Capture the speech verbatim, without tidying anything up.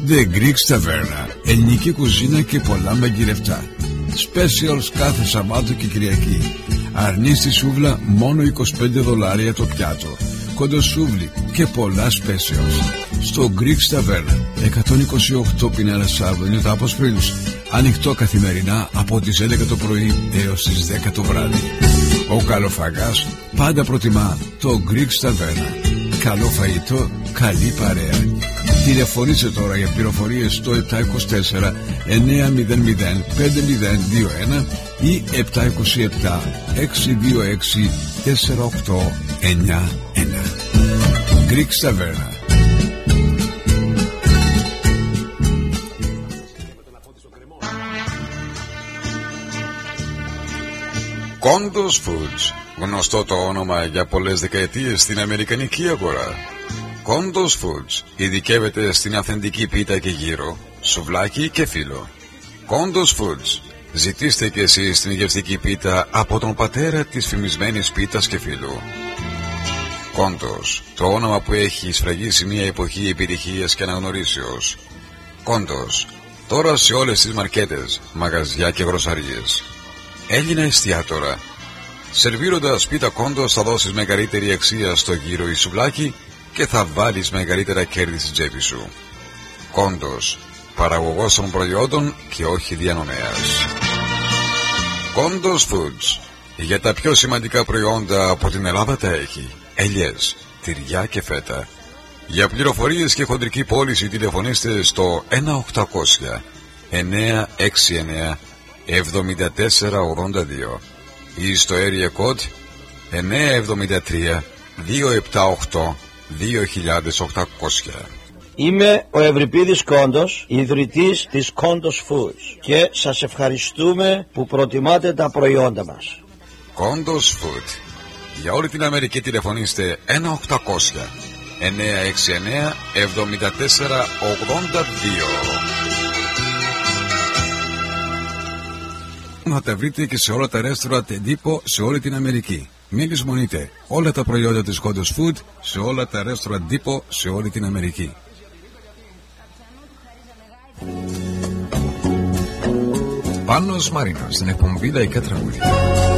The Greek Taverna, ελληνική κουζίνα και πολλά μαγειρευτά. Specials κάθε Σαββάτο και Κυριακή. Αρνί στη σούβλα μόνο είκοσι πέντε δολάρια το πιάτο. Κοντοσούβλι και πολλά specials. Στο Greek Taverna, εκατόν είκοσι οκτώ Pinellas Avenue, Tapos Springs. Ανοιχτό καθημερινά από τις έντεκα το πρωί έως τις δέκα το βράδυ. Ο καλοφαγάς πάντα προτιμά το Greek Taverna. Καλό φαγητό, καλή παρέα. Τηλεφωνήστε τώρα για πληροφορίες στο επτά είκοσι τέσσερα εννιά μηδέν μηδέν πέντε μηδέν δύο ένα ή επτά είκοσι επτά έξι δύο έξι τέσσερα οκτώ εννιά ένα. Greek Taverna. Condos Foods, γνωστό το όνομα για πολλές δεκαετίες στην αμερικανική αγορά. Condos Foods ειδικεύεται στην αυθεντική πίτα και γύρο, σουβλάκι και φύλλο. Condos Foods, ζητήστε και εσείς την γευστική πίτα από τον πατέρα της φημισμένης πίτας και φύλλου. Condos, το όνομα που έχει σφραγίσει μια εποχή επιτυχίας και αναγνωρίσεως. Condos, τώρα σε όλες τις μαρκέτες, μαγαζιά και γροσαριές. Έλληνα εστιατόρα. Σερβίροντας πίτα Condos θα δώσεις μεγαλύτερη αξία στο γύρο ή σουβλάκι και θα βάλεις μεγαλύτερα κέρδη στην τσέπη σου. Condos, παραγωγός των προϊόντων και όχι διανομέας. Condos Foods, για τα πιο σημαντικά προϊόντα από την Ελλάδα τα έχει. Ελιές, τυριά και φέτα. Για πληροφορίες και χοντρική πώληση τηλεφωνήστε στο ένα οκτακόσια εννιά έξι εννιά εβδομήντα τέσσερα ογδόντα δύο ή στο area code εννιά εβδομήντα τρία δύο επτά οκτώ δύο χιλιάδες οκτακόσια. Είμαι ο Ευρυπίδης Κόντος, ιδρυτής της Condos Foods και σας ευχαριστούμε που προτιμάτε τα προϊόντα μας. Condos Food. Για όλη την Αμερική τηλεφωνήστε ένα οκτακόσια εννιά έξι εννιά εβδομήντα τέσσερα ογδόντα δύο. Να τα βρείτε και σε όλα τα ρέστοραντ εντύπω σε όλη την Αμερική. Μην λησμονείτε όλα τα προϊόντα της Condos Food σε όλα τα ρέστοραντ εντύπω σε όλη την Αμερική. Πάνος Μαρίνος στην εκπομπή Λαϊκά Τραγούδια.